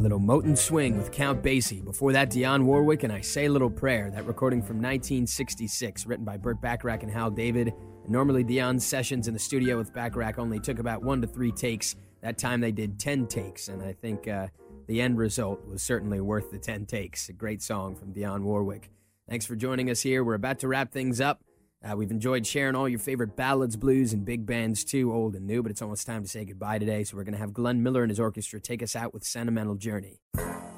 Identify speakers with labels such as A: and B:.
A: little Moten Swing with Count Basie. Before that, Dionne Warwick and I Say a Little Prayer, that recording from 1966, written by Burt Bacharach and Hal David. And normally Dionne's sessions in the studio with Bacharach only took about 1 to 3 takes. That time they did 10 takes, and I think the end result was certainly worth the 10 takes. A great song from Dionne Warwick. Thanks for joining us here. We're about to wrap things up. We've enjoyed sharing all your favorite ballads, blues, and big bands too, old and new, but it's almost time to say goodbye today, so we're going to have Glenn Miller and his orchestra take us out with Sentimental Journey.